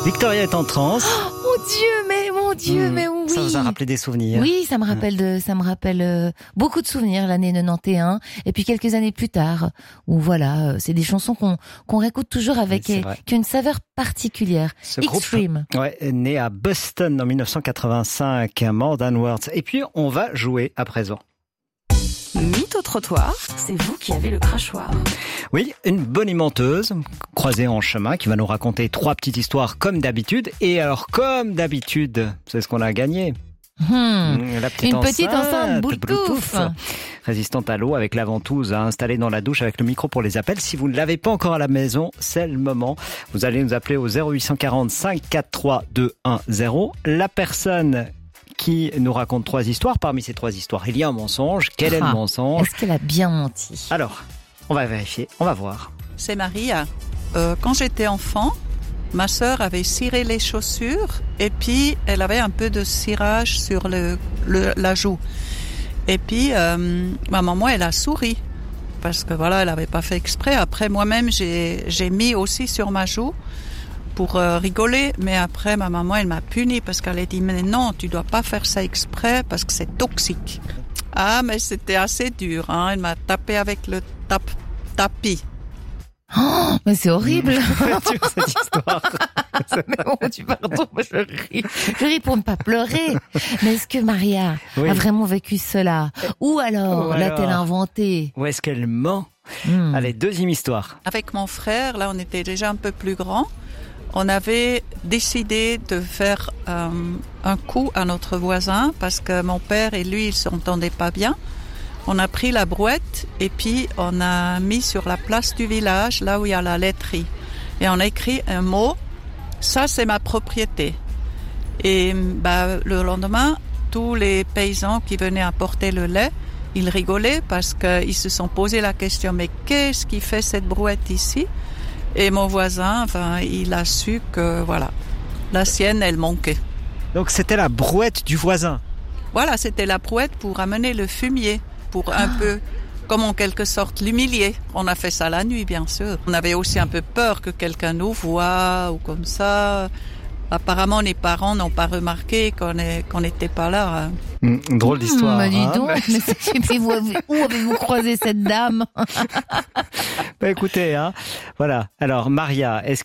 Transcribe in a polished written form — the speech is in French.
Victoria est en transe. Mon Dieu, mais oui. Ça vous a rappelé des souvenirs? Oui, ça me rappelle beaucoup de souvenirs, l'année 91, et puis quelques années plus tard, où voilà, c'est des chansons qu'on réécoute toujours avec, qui ont une saveur particulière. Ce Extreme. Groupe, né à Boston en 1985, Modern Words. Et puis, on va jouer à présent. Mythe au trottoir, c'est vous qui avez le crachoir. Oui, une bonimenteuse croisée en chemin qui va nous raconter 3 petites histoires comme d'habitude. Et alors, comme d'habitude, c'est ce qu'on a gagné. Une petite enceinte Bluetooth. Résistante à l'eau avec la ventouse à installer dans la douche avec le micro pour les appels. Si vous ne l'avez pas encore à la maison, c'est le moment. Vous allez nous appeler au 0840 543 210. La personne qui nous raconte 3 histoires. Parmi ces 3 histoires, il y a un mensonge. Quel est le mensonge? Est-ce qu'elle a bien menti? Alors, on va vérifier, on va voir. C'est Maria. Quand j'étais enfant, ma sœur avait ciré les chaussures et puis elle avait un peu de cirage sur la joue. Et puis ma maman, elle a souri parce que voilà, elle n'avait pas fait exprès. Après, moi-même, j'ai mis aussi sur ma joue pour rigoler, mais après ma maman elle m'a puni parce qu'elle a dit mais non, tu dois pas faire ça exprès parce que c'est toxique. Ah mais c'était assez dur, hein. Elle m'a tapé avec le tapis. Oh, mais c'est horrible. Cette histoire. Mais mon Dieu, pardon, je ris pour ne pas pleurer. Mais est-ce que Maria a vraiment vécu cela? Ou alors l'a-t-elle inventé? Ou est-ce qu'elle ment? Allez, deuxième histoire. Avec mon frère, là on était déjà un peu plus grands. On avait décidé de faire un coup à notre voisin parce que mon père et lui, ils s'entendaient pas bien. On a pris la brouette et puis on a mis sur la place du village, là où il y a la laiterie. Et on a écrit un mot, ça c'est ma propriété. Et le lendemain, tous les paysans qui venaient apporter le lait, ils rigolaient parce qu'ils se sont posé la question, mais qu'est-ce qui fait cette brouette ici? Et mon voisin, il a su que, voilà, la sienne, elle manquait. Donc c'était la brouette du voisin? Voilà, c'était la brouette pour amener le fumier, pour un peu, comme en quelque sorte, l'humilier. On a fait ça la nuit, bien sûr. On avait aussi un peu peur que quelqu'un nous voie ou comme ça. Apparemment, les parents n'ont pas remarqué qu'on n'était pas là. Drôle d'histoire. Dis donc, mais où avez-vous croisé cette dame? Écoutez, voilà. Alors, Maria, est-ce